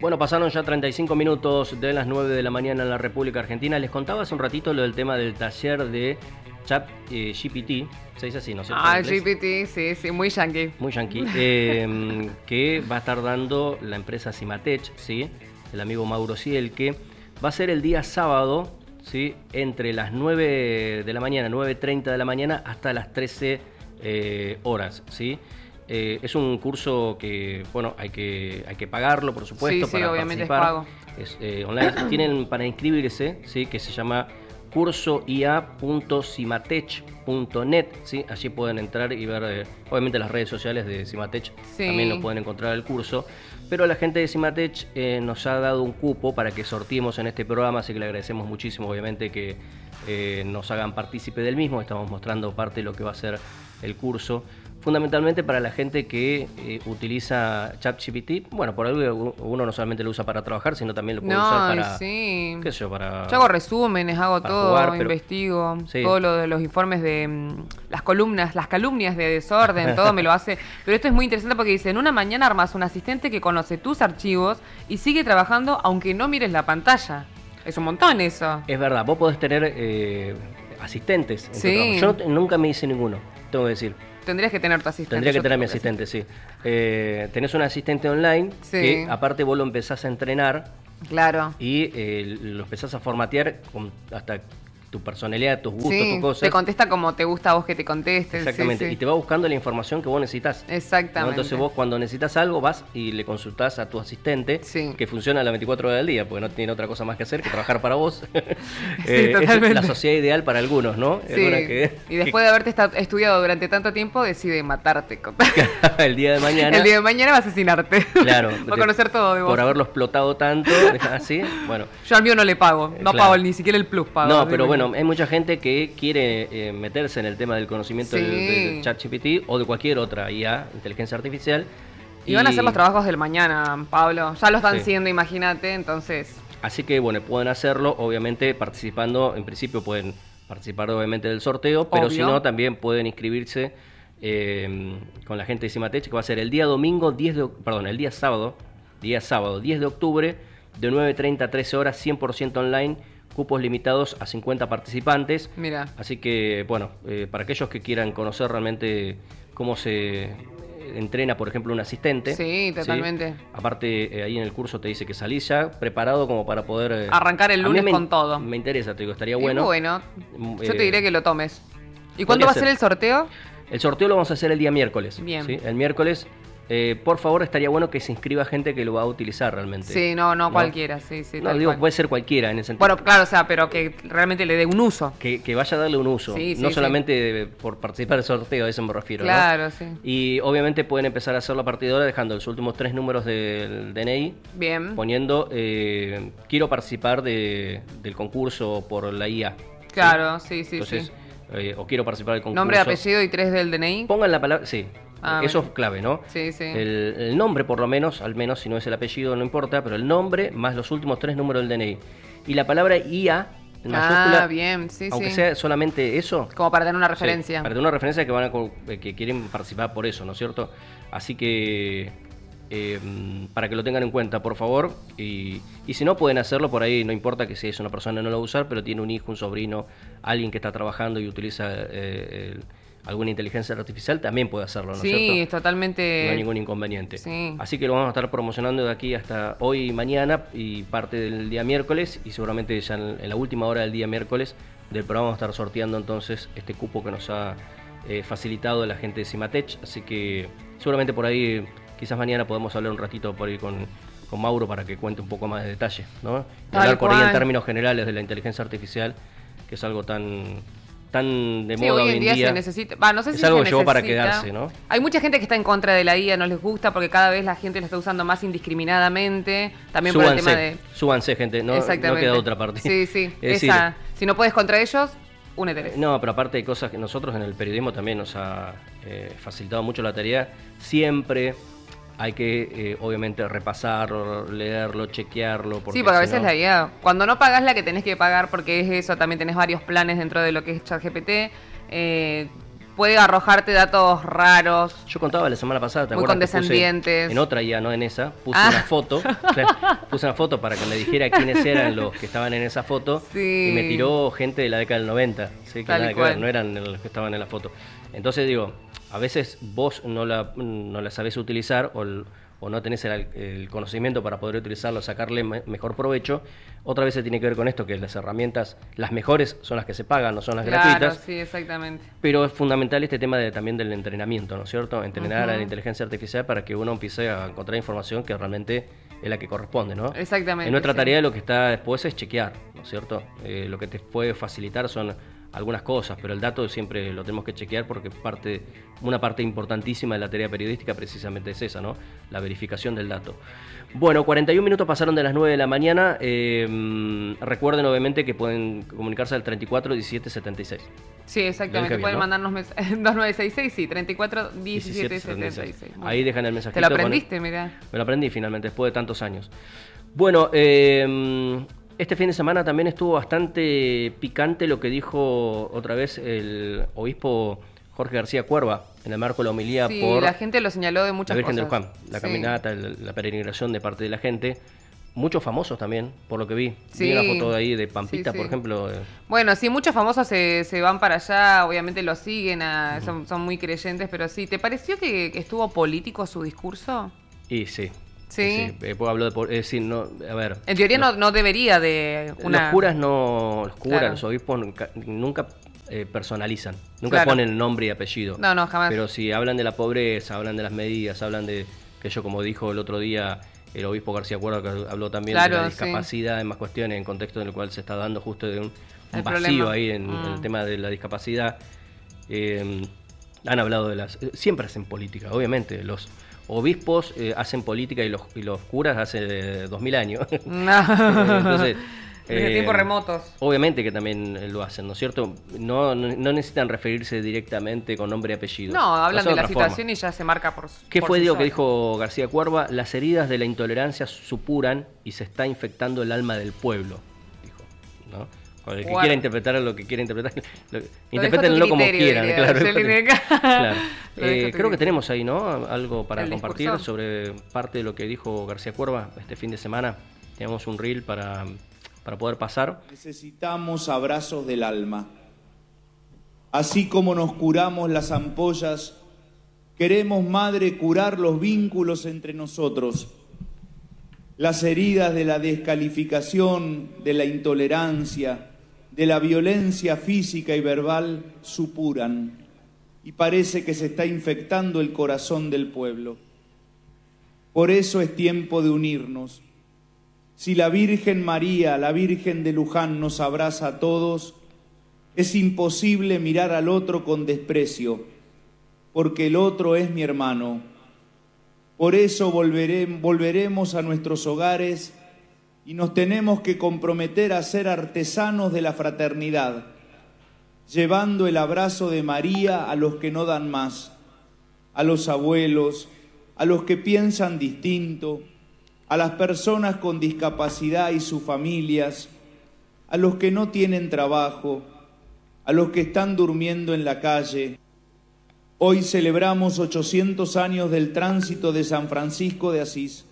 Bueno, pasaron ya 35 minutos de las 9 de la mañana en la República Argentina. Les contaba hace un ratito lo del tema del taller de ChatGPT. Se dice así, ¿no es cierto? GPT, sí, muy yankee. Muy yankee. Que va a estar dando la empresa Cimatech, ¿sí? El amigo Mauro Sielke. Va a ser el día sábado, ¿sí? Entre las 9 de la mañana, 9:30 de la mañana, hasta las 13 horas, ¿sí? Es un curso que, bueno, hay que pagarlo, por supuesto, para obviamente participar. es pago. Online. Tienen para inscribirse, ¿sí? Que se llama cursoia.cimatech.net, ¿sí? Allí pueden entrar y ver, obviamente, las redes sociales de Cimatech. Sí. También lo pueden encontrar el curso. Pero la gente de Cimatech nos ha dado un cupo para que sorteemos en este programa, así que le agradecemos muchísimo, obviamente, que nos hagan partícipe del mismo. Estamos mostrando parte de lo que va a ser el curso. Fundamentalmente para la gente que utiliza ChatGPT. Bueno, por algo uno no solamente lo usa para trabajar, sino también lo puede usar para... Sí. ¿Qué sé yo? Para... Yo hago resúmenes, hago todo, jugar, investigo, sí. todo lo de los informes de las calumnias de desorden, todo me lo hace. Pero esto es muy interesante porque dice, en una mañana armas un asistente que conoce tus archivos y sigue trabajando aunque no mires la pantalla. Es un montón eso. Es verdad, vos podés tener asistentes. Sí. Yo nunca me hice ninguno, tengo que decir. Tendrías que tener tu asistente. Tendría que tener mi asistente, sí. Tenés un asistente online que aparte vos lo empezás a entrenar. Claro. Y lo empezás a formatear hasta tu personalidad, tus gustos, tus cosas. Te contesta como te gusta a vos que te conteste. Exactamente, y te va buscando la información que vos necesitas. Exactamente. ¿No? Entonces vos cuando necesitas algo vas y le consultás a tu asistente, que funciona las 24 horas del día, porque no tiene otra cosa más que hacer que trabajar para vos. Totalmente. Es la sociedad ideal para algunos, ¿no? Sí. Y después de haberte estudiado durante tanto tiempo, decide matarte. El día de mañana. El día de mañana va a asesinarte. Claro. Va a conocer todo de vos. Por haberlo explotado tanto, así, bueno. Yo al mío no le pago, no pago ni siquiera el plus pago. No, pero bueno, hay mucha gente que quiere meterse en el tema del conocimiento del ChatGPT o de cualquier otra IA, inteligencia artificial. Y van a hacer los trabajos del mañana, Pablo. Ya lo están haciendo, imagínate, entonces. Así que bueno, pueden hacerlo, obviamente participando, en principio pueden participar obviamente del sorteo, pero si no también pueden inscribirse con la gente de Cimatech, que va a ser el día el día sábado 10 de octubre, de 9:30 a 13 horas, 100% online. Cupos limitados a 50 participantes. Mira. Así que, bueno, para aquellos que quieran conocer realmente cómo se entrena, por ejemplo, un asistente. Sí, totalmente. ¿Sí? Aparte, ahí en el curso te dice que salís ya preparado como para poder... arrancar el lunes con todo. Me interesa, te digo, estaría bueno. Bueno, yo te diré que lo tomes. ¿Y cuándo va a ser el sorteo? El sorteo lo vamos a hacer el día miércoles. Bien. ¿Sí? El miércoles... por favor, estaría bueno que se inscriba gente que lo va a utilizar realmente. Sí, no cualquiera, sí. No, digo, puede ser cualquiera en ese sentido. Bueno, claro, o sea, pero que realmente le dé un uso. Que vaya a darle un uso, no solamente por participar del sorteo, a eso me refiero. Claro, ¿no? sí. Y obviamente pueden empezar a hacerlo a partir de ahora dejando los últimos 3 números del DNI. Bien. Poniendo, quiero participar del concurso por la IA. Claro, sí. Entonces, o quiero participar del concurso. Nombre, apellido y 3 del DNI. Pongan la palabra, sí. Eso bueno. es clave, ¿no? Sí. El nombre, por lo menos, al menos si no es el apellido, no importa, pero el nombre más los últimos 3 números del DNI. Y la palabra IA, en mayúscula, bien, sí. Aunque sea solamente eso. Como para tener una referencia. Para tener una referencia que quieren participar por eso, ¿no es cierto? Así que, para que lo tengan en cuenta, por favor. Y si no, pueden hacerlo por ahí, no importa que si es una persona no lo va a usar, pero tiene un hijo, un sobrino, alguien que está trabajando y utiliza... alguna inteligencia artificial también puede hacerlo, ¿no es cierto? Sí, es totalmente... No hay ningún inconveniente. Sí. Así que lo vamos a estar promocionando de aquí hasta hoy y mañana y parte del día miércoles, y seguramente ya en la última hora del día miércoles del programa vamos a estar sorteando entonces este cupo que nos ha facilitado la gente de Cimatech. Así que seguramente por ahí, quizás mañana podemos hablar un ratito por ahí con Mauro para que cuente un poco más de detalle, ¿no? Hablar por ahí en términos generales de la inteligencia artificial, que es algo tan de moda hoy en día se necesita. No sé si es algo que llegó para quedarse, ¿no? Hay mucha gente que está en contra de la IA, no les gusta porque cada vez la gente lo está usando más indiscriminadamente. También por el tema de... Súbanse, gente, no queda otra parte. Sí. Si no puedes contra ellos, únete. No, pero aparte hay cosas que nosotros en el periodismo también nos ha facilitado mucho la tarea. Siempre hay que, obviamente, repasarlo, leerlo, chequearlo. Porque a veces la IA, cuando no pagás la que tenés que pagar, porque es eso, también tenés varios planes dentro de lo que es ChatGPT, puede arrojarte datos raros. Yo contaba la semana pasada, ¿te muy acuerdas? condescendientes. En otra ya, no en esa, puse una foto. Puse una foto para que me dijera quiénes eran los que estaban en esa foto. Sí. Y me tiró gente de la década del 90. ¿Sí? Que Tal nada que cual. ver, no eran los que estaban en la foto. Entonces digo, a veces vos no la sabés utilizar o no tenés el conocimiento para poder utilizarlo, sacarle mejor provecho. Otra vez se tiene que ver con esto, que las herramientas, las mejores son las que se pagan, no son las gratuitas. Sí, exactamente. Pero es fundamental este tema también del entrenamiento, ¿no es cierto? Entrenar a la inteligencia artificial para que uno empiece a encontrar información que realmente es la que corresponde, ¿no? Exactamente. En nuestra tarea lo que está después es chequear, ¿no es cierto? Lo que te puede facilitar son algunas cosas, pero el dato siempre lo tenemos que chequear porque una parte importantísima de la tarea periodística precisamente es esa, ¿no? La verificación del dato. Bueno, 41 minutos pasaron de las 9 de la mañana. Recuerden obviamente que pueden comunicarse al 34 17 76. Sí, exactamente. Bien, Pueden ¿no? mandarnos 2966, sí, 34 17 76. Ahí dejan el mensajito. Te lo aprendiste, mirá. Me lo aprendí finalmente, después de tantos años. Bueno, este fin de semana también estuvo bastante picante lo que dijo otra vez el obispo Jorge García Cuerva en el marco de la homilía Sí, por la gente lo señaló de muchas la Virgen cosas. del Juan, la caminata, la peregrinación de parte de la gente. Muchos famosos también, por lo que vi. Sí. Vi una foto de ahí de Pampita, Sí. por ejemplo. Bueno, sí, muchos famosos se van para allá, obviamente lo siguen, son muy creyentes, pero sí. ¿Te pareció que estuvo político su discurso? Y sí. Sí. Habló de... sí, no, a ver. En teoría no debería de una... Los curas, Claro. los obispos nunca personalizan, nunca Claro. ponen nombre y apellido. No, jamás. Pero si hablan de la pobreza, hablan de las medidas, hablan de que yo, como dijo el otro día el obispo García Cuerva, que habló también Claro, de la sí. discapacidad, en más cuestiones, en contexto en el cual se está dando justo de un El vacío problema. ahí en el tema de la discapacidad. Han hablado de las... siempre hacen política, obviamente. Los obispos hacen política y los curas hace 2000 años. No. Entonces... Desde tiempos remotos. Obviamente que también lo hacen, ¿no es cierto? No necesitan referirse directamente con nombre y apellido. No, hablan Lo de hacen la otra forma. situación y ya se marca por ¿Qué por fue sí lo que sola. dijo García Cuerva? Las heridas de la intolerancia supuran y se está infectando el alma del pueblo, dijo, ¿no? Con el que Bueno. quiera interpretar lo que quiera interpretar, Lo dejo interpretenlo a tu como criterio, quieran, diría claro. Jelinek. Claro. Lo dejo a tu Creo que criterio. tenemos ahí, ¿no? Algo para ¿El compartir discurso? sobre parte de lo que dijo García Cuerva este fin de semana. Tenemos un reel para poder pasar. Necesitamos abrazos del alma. Así como nos curamos las ampollas, queremos, Madre, curar los vínculos entre nosotros. Las heridas de la descalificación, de la intolerancia, de la violencia física y verbal supuran, y parece que se está infectando el corazón del pueblo. Por eso es tiempo de unirnos. Si la Virgen María, la Virgen de Luján, nos abraza a todos, es imposible mirar al otro con desprecio, porque el otro es mi hermano. Por eso volveremos a nuestros hogares y nos tenemos que comprometer a ser artesanos de la fraternidad, llevando el abrazo de María a los que no dan más, a los abuelos, a los que piensan distinto, a las personas con discapacidad y sus familias, a los que no tienen trabajo, a los que están durmiendo en la calle. Hoy celebramos 800 años del tránsito de San Francisco de Asís,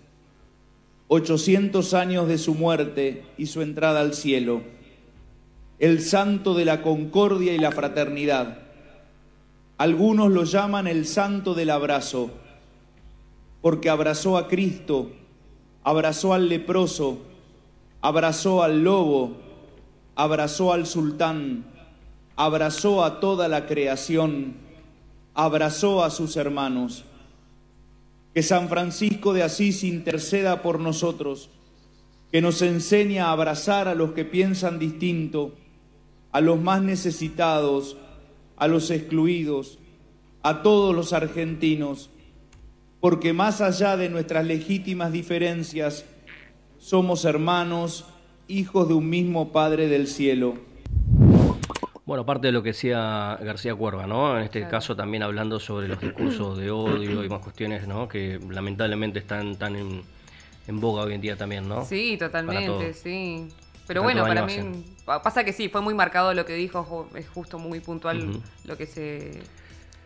800 años de su muerte y su entrada al cielo, el santo de la concordia y la fraternidad. Algunos lo llaman el santo del abrazo, porque abrazó a Cristo, abrazó al leproso, abrazó al lobo, abrazó al sultán, abrazó a toda la creación, abrazó a sus hermanos. Que San Francisco de Asís interceda por nosotros, que nos enseña a abrazar a los que piensan distinto, a los más necesitados, a los excluidos, a todos los argentinos, porque más allá de nuestras legítimas diferencias, somos hermanos, hijos de un mismo Padre del cielo. Bueno, parte de lo que decía García Cuerva, ¿no? En este caso también hablando sobre los discursos de odio y más cuestiones, ¿no? Que lamentablemente están tan en boga hoy en día también, ¿no? Sí, totalmente, sí. Pero Tanto bueno, para daño mí pasa que sí, fue muy marcado lo que dijo, es justo muy puntual lo que se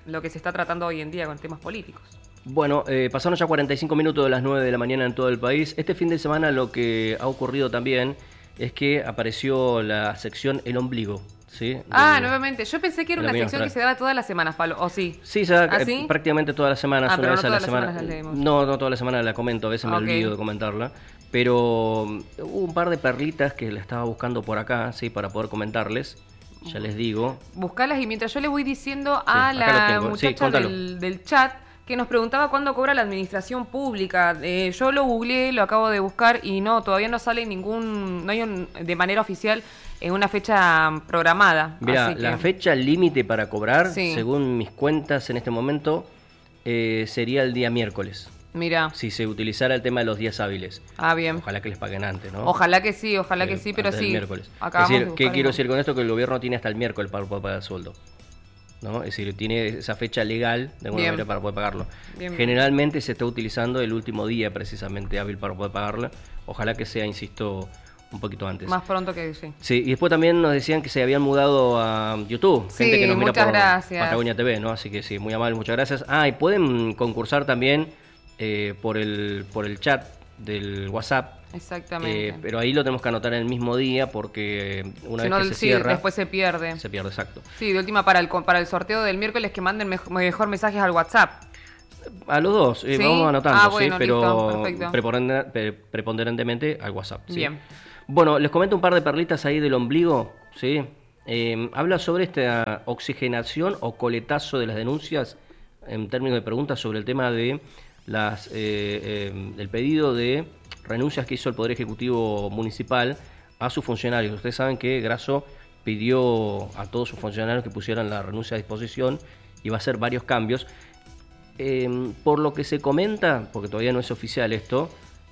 lo que se está tratando hoy en día con temas políticos. Bueno, pasaron ya 45 minutos de las 9 de la mañana en todo el país. Este fin de semana lo que ha ocurrido también es que apareció la sección El Ombligo. ¿Sí? Nuevamente. Yo pensé que era una sección que se daba todas las semanas, Pablo. ¿O sí? Sí, se da prácticamente todas las semanas, una vez a la semana. No todas las semanas la comento, a veces me olvido de comentarla. Pero hubo un par de perlitas que la estaba buscando por acá, sí, para poder comentarles. Ya les digo. Buscalas y mientras yo le voy diciendo a la muchacha del chat que nos preguntaba cuándo cobra la administración pública. Yo lo googleé, lo acabo de buscar y no, todavía no sale no hay de manera oficial en una fecha programada. Mira, la fecha límite para cobrar, según mis cuentas en este momento, sería el día miércoles. Mira. Si se utilizara el tema de los días hábiles. Bien. Ojalá que les paguen antes, ¿no? Ojalá que sí, pero sí. El miércoles. Es decir, ¿qué quiero decir con esto? Que el gobierno tiene hasta el miércoles para poder pagar el sueldo, ¿no? Es decir, tiene esa fecha legal de alguna manera para poder pagarlo. Generalmente se está utilizando el último día precisamente hábil para poder pagarlo. Ojalá que sea, insisto, un poquito antes. Más pronto que sí. Sí, y después también nos decían que se habían mudado a YouTube. Gente que nos mira por Patagonia TV, ¿no? Así que sí, muy amable, muchas gracias. Y pueden concursar también por el chat del WhatsApp. Exactamente. Pero ahí lo tenemos que anotar en el mismo día porque una vez que se cierra... después se pierde. Se pierde, exacto. Sí, de última para el sorteo del miércoles que manden mejor mensajes al WhatsApp. A los dos, vamos anotando, bueno, pero listo, preponderantemente al WhatsApp. ¿sí? Bien. Bueno, les comento un par de perlitas ahí del ombligo, ¿sí? Habla sobre esta oxigenación o coletazo de las denuncias en términos de preguntas sobre el tema de el pedido de renuncias que hizo el Poder Ejecutivo Municipal a sus funcionarios. Ustedes saben que Grasso pidió a todos sus funcionarios que pusieran la renuncia a disposición y va a hacer varios cambios. Por lo que se comenta, porque todavía no es oficial esto,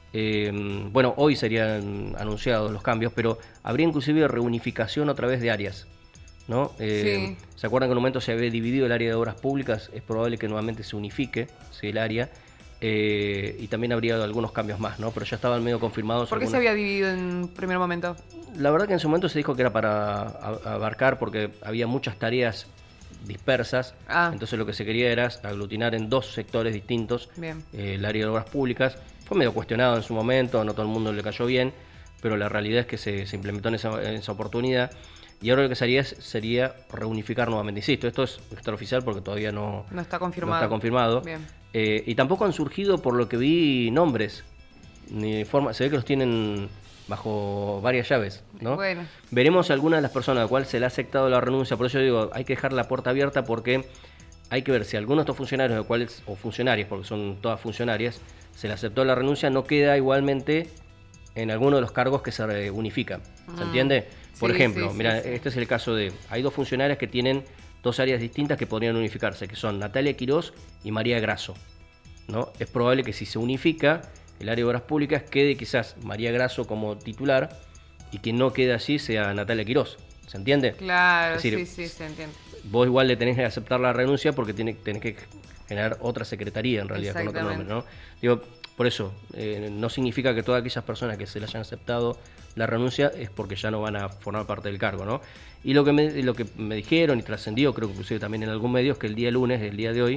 hoy serían anunciados los cambios, pero habría inclusive reunificación a través de áreas, ¿no? ¿Se acuerdan que en un momento se había dividido el área de obras públicas? Es probable que nuevamente se unifique, ¿sí?, el área. Y también habría algunos cambios más, ¿no? Pero ya estaban medio confirmados. ¿Por qué se había dividido en primer momento? La verdad que en su momento se dijo que era para abarcar, porque había muchas tareas dispersas. Entonces lo que se quería era aglutinar en dos sectores distintos. El área de obras públicas. Fue medio cuestionado en su momento, no todo el mundo le cayó bien, pero la realidad es que se implementó en esa oportunidad. Y ahora lo que sería reunificar nuevamente. Insisto, esto es extraoficial porque todavía no está confirmado. No está confirmado. Y tampoco han surgido, por lo que vi, nombres. Ni forma. Se ve que los tienen bajo varias llaves, ¿no? Bueno. Veremos algunas de las personas a las cuales se le ha aceptado la renuncia. Por eso yo digo, hay que dejar la puerta abierta porque hay que ver si algunos de estos funcionarios, o funcionarias, porque son todas funcionarias, se le aceptó la renuncia, no queda igualmente en alguno de los cargos que se unifican. ¿Se entiende? Por ejemplo, este es el caso de... Hay dos funcionarias que tienen dos áreas distintas que podrían unificarse, que son Natalia Quirós y María Grasso, ¿no? Es probable que si se unifica el área de obras públicas quede quizás María Grasso como titular y quien no quede allí sea Natalia Quirós. ¿Se entiende? Claro, es decir, sí, se entiende. Vos igual le tenés que aceptar la renuncia porque tenés que generar otra secretaría en realidad con otro nombre, ¿no? Digo, por eso, no significa que todas aquellas personas que se le hayan aceptado la renuncia es porque ya no van a formar parte del cargo, ¿no? Y lo que me dijeron y trascendió, creo que inclusive también en algún medio, es que el día lunes, el día de hoy,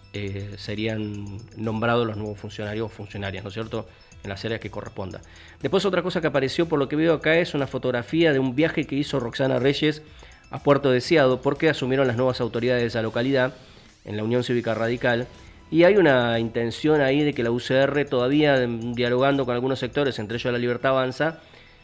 serían nombrados los nuevos funcionarios o funcionarias, ¿no es cierto?, en las áreas que corresponda. Después otra cosa que apareció, por lo que veo acá, es una fotografía de un viaje que hizo Roxana Reyes a Puerto Deseado, porque asumieron las nuevas autoridades de esa localidad, en la Unión Cívica Radical, y hay una intención ahí de que la UCR, todavía dialogando con algunos sectores, entre ellos La Libertad Avanza,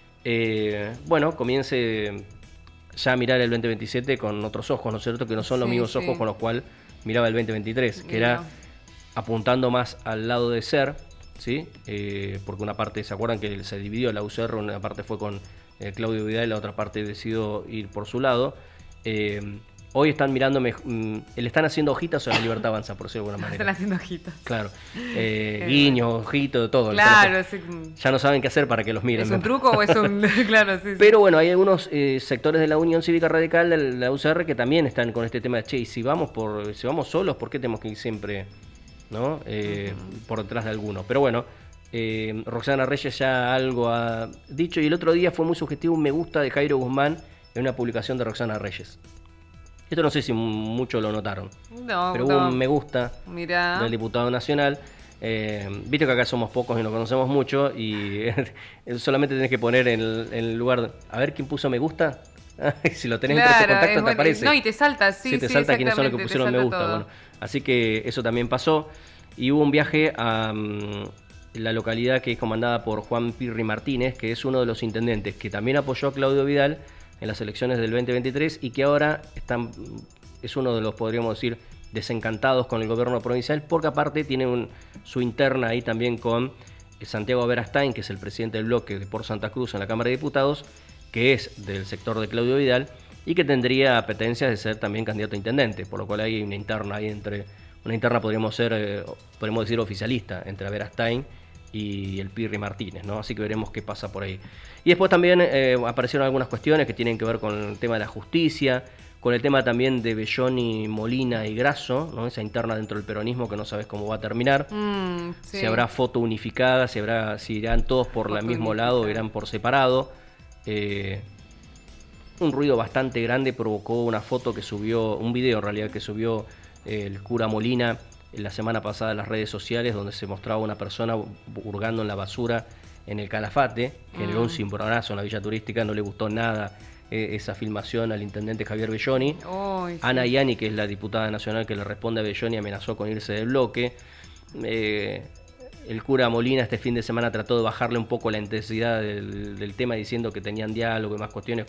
comience ya a mirar el 2027 con otros ojos, ¿no es cierto?, que no son los mismos ojos con los cuales miraba el 2023, que era apuntando más al lado de SER, ¿sí? Porque una parte, ¿se acuerdan que se dividió la UCR? Una parte fue con Claudio Vidal y la otra parte decidió ir por su lado. Hoy están mirándome, le están haciendo ojitas a La Libertad Avanza, por decirlo de alguna manera. Están haciendo ojitas. Claro. Guiño, ojito, todo. Claro. Ya no saben qué hacer para que los miren. ¿Es un truco o es un...? Claro, sí. Pero bueno, hay algunos sectores de la Unión Cívica Radical, de la UCR, que también están con este tema de, che, y si vamos solos, ¿por qué tenemos que ir siempre, ¿no? Por detrás de alguno? Pero bueno, Roxana Reyes ya algo ha dicho, y el otro día fue muy sugestivo un me gusta de Jairo Guzmán en una publicación de Roxana Reyes. Esto no sé si muchos lo notaron, No, pero hubo un me gusta mirá. del diputado nacional. Viste que acá somos pocos y nos conocemos mucho y solamente tenés que poner en el lugar, a ver quién puso me gusta. Si lo tenés entre tus contactos te aparece. No, y te salta, sí, te salta quiénes son los que pusieron me gusta. Todo. Bueno, así que eso también pasó. Y hubo un viaje a la localidad que es comandada por Juan Pirri Martínez, que es uno de los intendentes que también apoyó a Claudio Vidal en las elecciones del 2023 y que ahora es uno de los, podríamos decir, desencantados con el gobierno provincial, porque aparte tiene su interna ahí también con Santiago Berastain, que es el presidente del bloque de por Santa Cruz en la Cámara de Diputados, que es del sector de Claudio Vidal y que tendría apetencias de ser también candidato a intendente, por lo cual hay una interna ahí podríamos decir oficialista entre Berastain y el Pirri Martínez, ¿no? Así que veremos qué pasa por ahí. Y después también aparecieron algunas cuestiones que tienen que ver con el tema de la justicia, con el tema también de Belloni, Molina y Grasso, ¿no? Esa interna dentro del peronismo que no sabes cómo va a terminar. Sí. Si habrá foto unificada, si irán todos por el mismo lado o irán por separado. Un ruido bastante grande provocó un video en realidad que subió el cura Molina la semana pasada en las redes sociales, donde se mostraba una persona hurgando en la basura en el Calafate. Generó un cimbronazo en la villa turística, no le gustó nada esa filmación al intendente Javier Belloni. Sí. Ana Ianni, que es la diputada nacional que le responde a Belloni, amenazó con irse del bloque. El cura Molina este fin de semana trató de bajarle un poco la intensidad del tema, diciendo que tenían diálogo y más cuestiones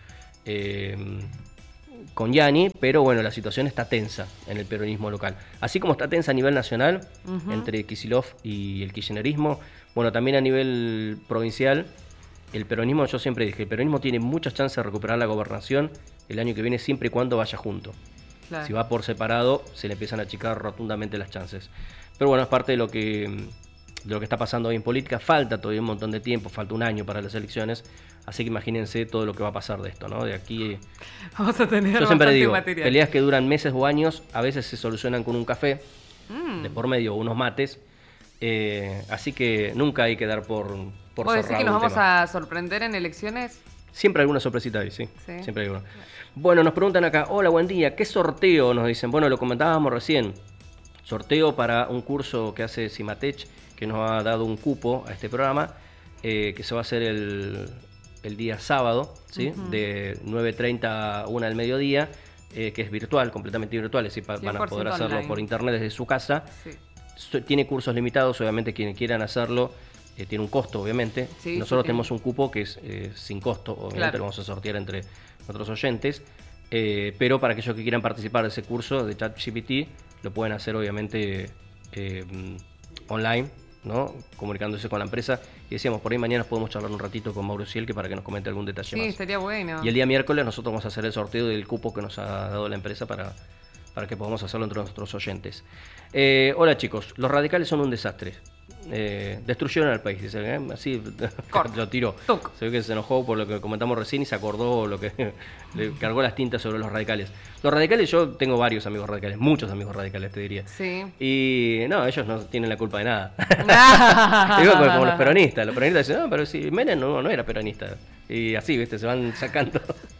con Ianni, pero bueno, la situación está tensa en el peronismo local. Así como está tensa a nivel nacional, entre Kicillof y el kirchnerismo, bueno, también a nivel provincial, el peronismo, yo siempre dije, el peronismo tiene muchas chances de recuperar la gobernación el año que viene, siempre y cuando vaya junto. Claro. Si va por separado, se le empiezan a achicar rotundamente las chances. Pero bueno, es parte de lo que está pasando hoy en política. Falta todavía un montón de tiempo, falta un año para las elecciones, así que imagínense todo lo que va a pasar de esto, ¿no? De aquí vamos a tener yo siempre digo, material. Peleas que duran meses o años, a veces se solucionan con un café, de por medio unos mates, así que nunca hay que dar por ¿Vos decís que nos vamos a sorprender en elecciones? Siempre hay alguna sorpresita ahí, sí. Siempre hay alguna. Bueno, nos preguntan acá, hola, buen día, ¿qué sorteo? Nos dicen, bueno, lo comentábamos recién, sorteo para un curso que hace Cimatech, que nos ha dado un cupo a este programa, que se va a hacer el día sábado, ¿sí? De 9:30 a 1 del mediodía, que es virtual, completamente virtual, es decir, van a poder hacerlo online por internet desde su casa. Sí. Tiene cursos limitados, obviamente quienes quieran hacerlo, tiene un costo, obviamente. Sí, nosotros sí, tenemos un cupo que es sin costo, obviamente, claro. Lo vamos a sortear entre nuestros oyentes, pero para aquellos que quieran participar de ese curso de ChatGPT, lo pueden hacer obviamente online, ¿no? Comunicándose con la empresa. Y decíamos, por ahí mañana podemos charlar un ratito con Mauro Ciel, que para que nos comente algún detalle más. Sí, estaría bueno. Y el día miércoles nosotros vamos a hacer el sorteo del cupo que nos ha dado la empresa para que podamos hacerlo entre nuestros oyentes. Hola chicos, los radicales son un desastre. Destruyeron al país, dice, así lo tiró. Se ve que se enojó por lo que comentamos recién y se acordó lo que le cargó las tintas sobre los radicales. Los radicales, yo tengo varios amigos radicales, muchos amigos radicales te diría. Sí. Y no, ellos no tienen la culpa de nada. Digo, como los peronistas dicen, no, pero si Menem no era peronista. Y así, viste, se van sacando.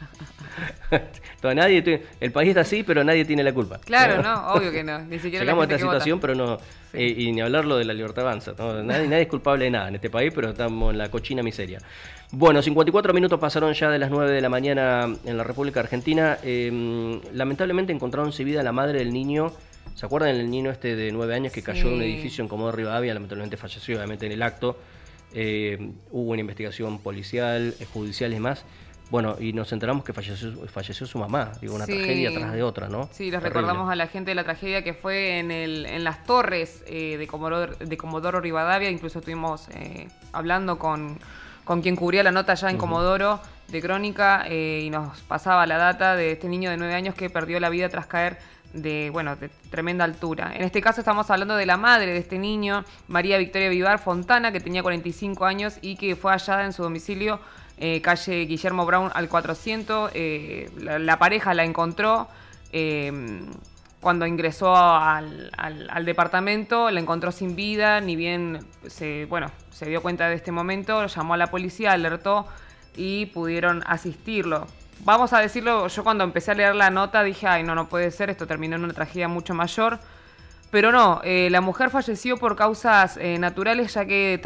El país está así, pero nadie tiene la culpa. Claro, no, obvio que no. Ni siquiera llegamos la gente a esta situación, vota. pero no. Sí. Y ni hablarlo de la Libertad Avanza, ¿no? Nadie es culpable de nada en este país, pero estamos en la cochina miseria. Bueno, 54 minutos pasaron ya de las 9 de la mañana en la República Argentina. Lamentablemente encontraron sin vida a la madre del niño. ¿Se acuerdan del niño este de 9 años que cayó en un edificio en Comodoro Rivadavia? Lamentablemente falleció, obviamente, en el acto. Hubo una investigación policial, judicial y más. Bueno, y nos enteramos que falleció su mamá, digo, una tragedia tras de otra, ¿no? Sí, les recordamos a la gente de la tragedia que fue en las torres de Comodoro Rivadavia. Incluso estuvimos hablando con quien cubría la nota allá en Comodoro de Crónica, y nos pasaba la data de este niño de 9 años que perdió la vida tras caer de tremenda altura. En este caso estamos hablando de la madre de este niño, María Victoria Vivar Fontana, que tenía 45 años y que fue hallada en su domicilio, calle Guillermo Brown al 400. La pareja la encontró cuando ingresó al departamento, la encontró sin vida, ni bien se dio cuenta de este momento, llamó a la policía, alertó y pudieron asistirlo. vamos a decirlo, yo cuando empecé a leer la nota dije, ay, no puede ser, esto terminó en una tragedia mucho mayor. Pero no, la mujer falleció por causas naturales, ya que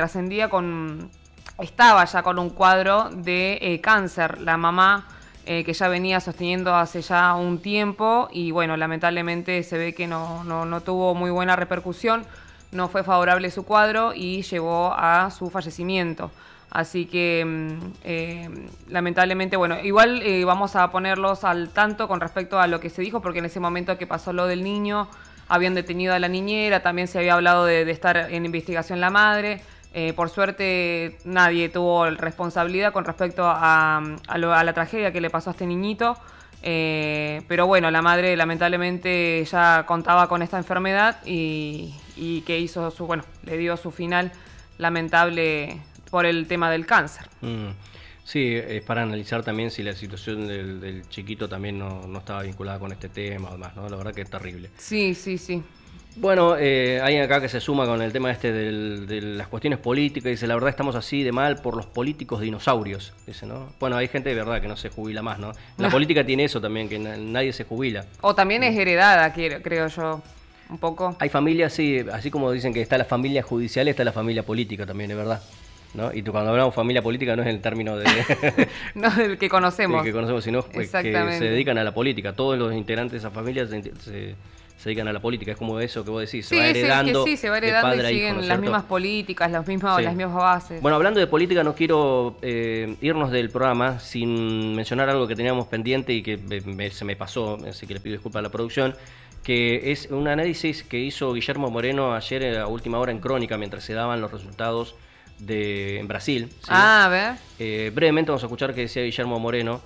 estaba ya con un cuadro de cáncer. La mamá que ya venía sosteniendo hace ya un tiempo y bueno, lamentablemente se ve que no tuvo muy buena repercusión, no fue favorable su cuadro y llevó a su fallecimiento. Así que lamentablemente, bueno, igual vamos a ponerlos al tanto con respecto a lo que se dijo, porque en ese momento que pasó lo del niño, habían detenido a la niñera, también se había hablado de estar en investigación la madre. Por suerte nadie tuvo responsabilidad con respecto a la tragedia que le pasó a este niñito. Pero bueno, la madre lamentablemente ya contaba con esta enfermedad y que hizo le dio su final lamentable por el tema del cáncer. Sí, es para analizar también si la situación del chiquito también no estaba vinculada con este tema o demás, ¿no? La verdad que es terrible. Sí. Bueno, hay acá que se suma con el tema de las cuestiones políticas, dice, la verdad estamos así de mal por los políticos dinosaurios, dice, ¿no? Bueno, hay gente de verdad que no se jubila más, ¿no? La política tiene eso también, que nadie se jubila. O también es heredada, creo yo, un poco. Hay familias, sí, así como dicen que está la familia judicial, está la familia política también, es verdad. ¿No? Y cuando hablamos familia política no es el término de no del que conocemos, sino que se dedican a la política. Todos los integrantes de esa familia se dedican a la política. Es como eso que vos decís, se va heredando. Sí, se va heredando y siguen las mismas políticas, las mismas bases. Bueno, hablando de política, no quiero irnos del programa sin mencionar algo que teníamos pendiente y que se me pasó, así que le pido disculpas a la producción, que es un análisis que hizo Guillermo Moreno ayer a última hora en Crónica, mientras se daban los resultados en Brasil. ¿Sí? A ver. Brevemente vamos a escuchar qué decía Guillermo Moreno,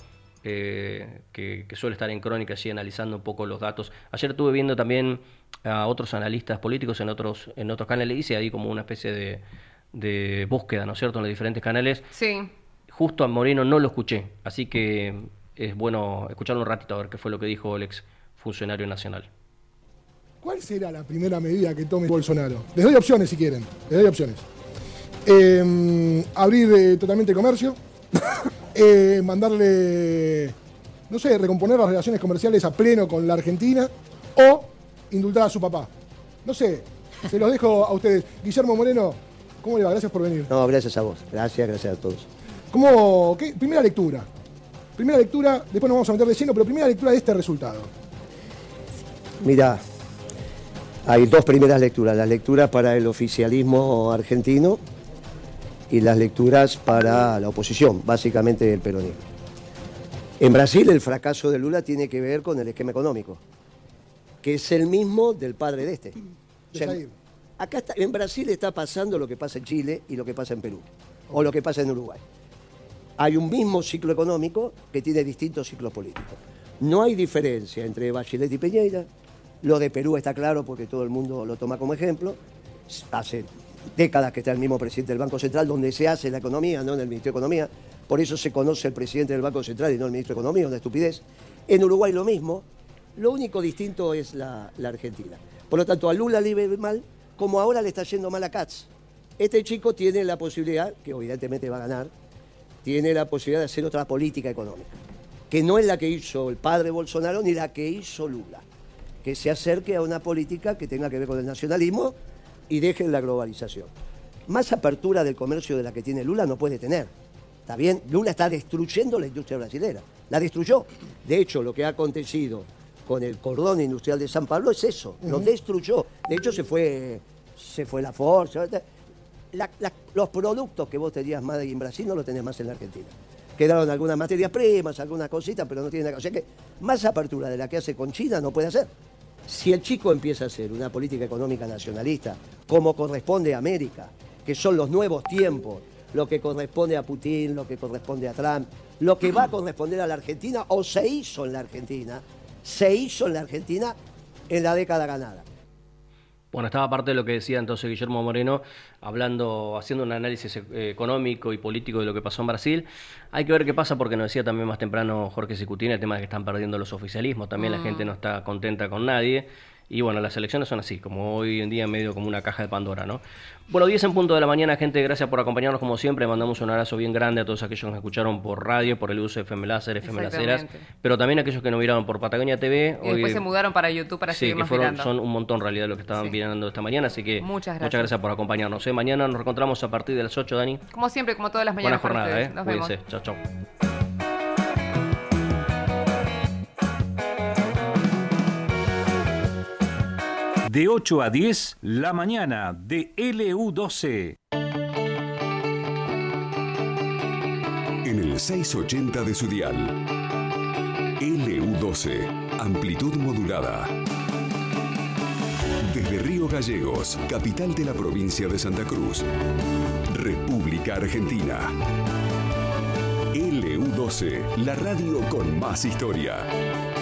que suele estar en Crónica allí analizando un poco los datos. Ayer estuve viendo también a otros analistas políticos en otros canales, hice ahí como una especie de búsqueda, ¿no es cierto?, en los diferentes canales. Sí. Justo a Moreno no lo escuché, así que es bueno escucharlo un ratito a ver qué fue lo que dijo el ex funcionario nacional. ¿Cuál será la primera medida que tome Bolsonaro? Les doy opciones si quieren, les doy opciones. Abrir totalmente el comercio, mandarle, no sé, recomponer las relaciones comerciales a pleno con la Argentina o indultar a su papá. No sé, se los dejo a ustedes. Guillermo Moreno, ¿cómo le va? Gracias por venir. No, gracias a vos. Gracias a todos. Primera lectura, después nos vamos a meter de lleno, pero primera lectura de este resultado. Mirá, hay dos primeras lecturas. Las lecturas para el oficialismo argentino y las lecturas para la oposición, básicamente el peronismo. En Brasil el fracaso de Lula tiene que ver con el esquema económico, que es el mismo del padre de este. O sea, acá en Brasil está pasando lo que pasa en Chile y lo que pasa en Perú, o lo que pasa en Uruguay. Hay un mismo ciclo económico que tiene distintos ciclos políticos. No hay diferencia entre Bachelet y Piñera. Lo de Perú está claro porque todo el mundo lo toma como ejemplo. Hace décadas que está el mismo presidente del Banco Central, donde se hace la economía, no en el Ministerio de Economía. Por eso se conoce el presidente del Banco Central y no el ministro de Economía, una estupidez. En Uruguay lo mismo. Lo único distinto es la Argentina. Por lo tanto, a Lula le ve mal, como ahora le está yendo mal a Katz. Este chico tiene la posibilidad, que evidentemente va a ganar, tiene la posibilidad de hacer otra política económica, que no es la que hizo el padre Bolsonaro ni la que hizo Lula, que se acerque a una política que tenga que ver con el nacionalismo y deje la globalización. Más apertura del comercio de la que tiene Lula no puede tener. ¿Está bien? Lula está destruyendo la industria brasilera. La destruyó. De hecho, lo que ha acontecido con el cordón industrial de San Pablo es eso. Lo destruyó. De hecho, se fue la Ford. Los productos que vos tenías más en Brasil no los tenés más en la Argentina. Quedaron algunas materias primas, algunas cositas, pero no tiene nada. O sea que más apertura de la que hace con China no puede hacer. Si el chico empieza a hacer una política económica nacionalista, como corresponde a América, que son los nuevos tiempos, lo que corresponde a Putin, lo que corresponde a Trump, lo que va a corresponder a la Argentina, o se hizo en la Argentina en la década ganada. Bueno, estaba parte de lo que decía entonces Guillermo Moreno, haciendo un análisis económico y político de lo que pasó en Brasil. Hay que ver qué pasa, porque nos decía también más temprano Jorge Sicutina el tema de que están perdiendo los oficialismos. También la gente no está contenta con nadie. Y bueno, las elecciones son así, como hoy en día medio como una caja de Pandora, ¿no? Bueno, 10 en punto de la mañana, gente, gracias por acompañarnos como siempre. Mandamos un abrazo bien grande a todos aquellos que nos escucharon por radio, por el uso de FM Láser, FM Laceras, pero también a aquellos que nos miraron por Patagonia TV. Y después se mudaron para YouTube para seguirnos mirando. Son un montón en realidad los que estaban mirando esta mañana, así que muchas gracias por acompañarnos. Mañana nos reencontramos a partir de las 8, Dani. Como siempre, como todas las mañanas. Buena jornada, Nos Cuídense. vemos. Chao, chao. De 8 a 10, la mañana de LU12. En el 680 de su dial. LU12, amplitud modulada. Desde Río Gallegos, capital de la provincia de Santa Cruz. República Argentina. LU12, la radio con más historia.